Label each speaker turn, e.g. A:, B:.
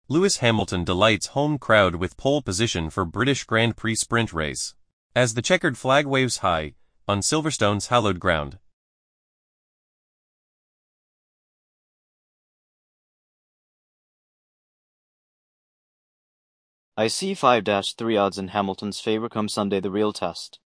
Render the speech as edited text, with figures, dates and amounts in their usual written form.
A: Lewis Hamilton delights home crowd with pole position for British Grand Prix sprint race. As the checkered flag waves high, on Silverstone's hallowed ground.
B: I see 5-3 odds in Hamilton's favor come Sunday the real test.